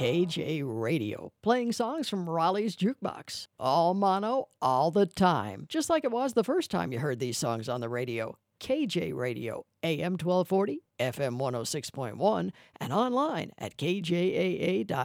KJ Radio, playing songs from Raleigh's Jukebox. All mono, all the time, just like it was the first time you heard these songs on the radio. KJ Radio, AM 1240, FM 106.1, and online at kjaa.fm.